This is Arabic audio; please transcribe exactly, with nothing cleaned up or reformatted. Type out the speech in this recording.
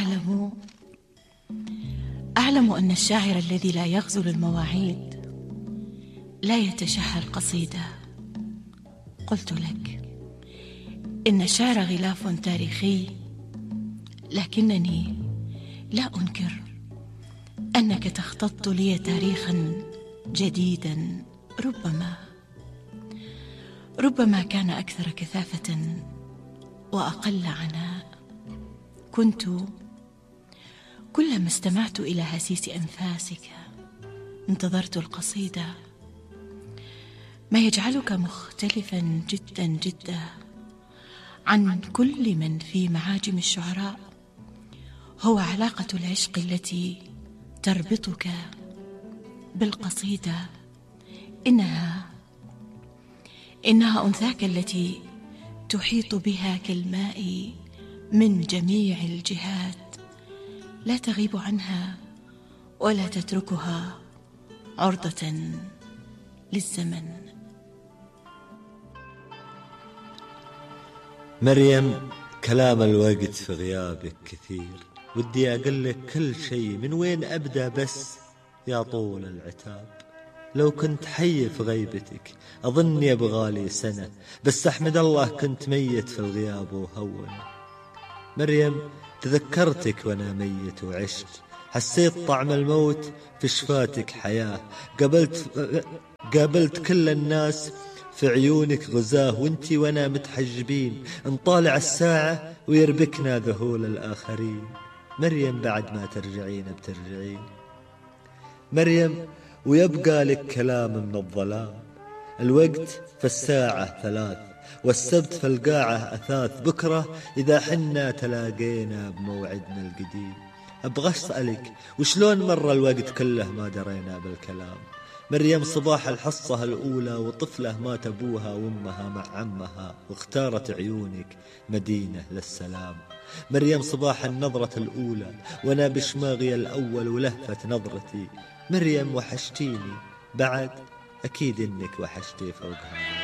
أعلم أعلم أن الشاعر الذي لا يغزل المواعيد لا يتشهى القصيدة. قلت لك إن الشعر غلاف تاريخي، لكنني لا أنكر أنك تختط لي تاريخا جديدا، ربما ربما كان أكثر كثافة وأقل عناء. كنت كلما استمعت إلى هسيس أنفاسك انتظرت القصيدة. ما يجعلك مختلفا جدا جدا عن كل من في معاجم الشعراء هو علاقة العشق التي تربطك بالقصيدة. إنها إنها أنثاك التي تحيط بها كالماء من جميع الجهات، لا تغيب عنها ولا تتركها عرضة للزمن. مريم، كلام الوقت في غيابك كثير، ودي أقول لك كل شيء، من وين أبدأ بس يا طول العتاب. لو كنت حي في غيبتك أظن يبغالي سنة، بس أحمد الله كنت ميت في الغياب وهون. مريم، تذكرتك وأنا ميت وعشت، حسيت طعم الموت في شفاتك حياة، قابلت قابلت كل الناس في عيونك غزاه، وانتي وانا متحجبين نطالع الساعة ويربكنا ذهول الآخرين. مريم، بعد ما ترجعين بترجعين. مريم، ويبقى لك كلام من الظلام، الوقت في الساعة ثلاث والسبت في القاعة أثاث، بكرة إذا حنا تلاقينا بموعدنا القديم. أبغى أسألك وشلون مر الوقت كله ما درينا بالكلام. مريم، صباح الحصة الأولى وطفلة مات أبوها وأمها مع عمها، واختارت عيونك مدينة للسلام. مريم، صباح النظرة الأولى وأنا بشماغي الأول ولهفة نظرتي. مريم، وحشتيني بعد، أكيد إنك وحشتي فوق هذا.